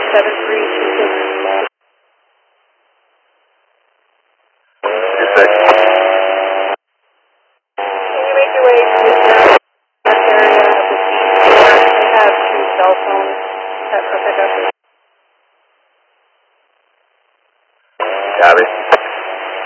7322. Can you make your way to this area of the beach? We have 2 cell phones set for pickup. Copy.